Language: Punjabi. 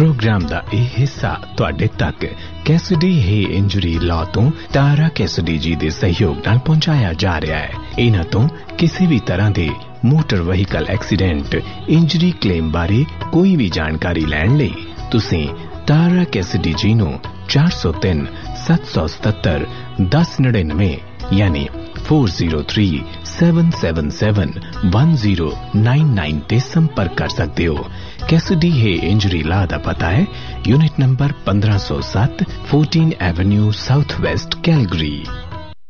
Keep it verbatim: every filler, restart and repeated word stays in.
प्रोग्राम दा ਇਹ ਹਿੱਸਾ ਤੁਹਾਡੇ ਤੱਕ ਕੈਸਡੀ ਹੈ ਇੰਜਰੀ ਲਾਅ ਤੋਂ ਤਾਰਾ ਕੈਸਡੀ ਜੀ ਦੇ ਸਹਿਯੋਗ ਨਾਲ ਪਹੁੰਚਾਇਆ ਜਾ ਰਿਹਾ ਹੈ। ਇਹਨਾਂ ਤੋਂ ਕਿਸੇ ਵੀ ਤਰ੍ਹਾਂ ਦੇ motor vehicle accident injury claim ਬਾਰੇ ਕੋਈ ਵੀ ਜਾਣਕਾਰੀ ਲੈਣ ਲਈ ਤੁਸੀਂ ਤਾਰਾ ਕੈਸਡੀ ਜੀ ਨੂੰ ਚਾਰ ਸੌ ਤਿੰਨ ਸੱਤ ਸੌ ਸਤੱਤਰ ਦਸ ਨੜਿਨਵੇਂ ਯਾਨੀ four zero three seven seven seven one zero nine nine ते संपर्क कर सकते हो। कैसिडी है इंजरी ला दा पता है यूनिट नंबर पंद्रह सौ सात fourteen Avenue south west Calgary.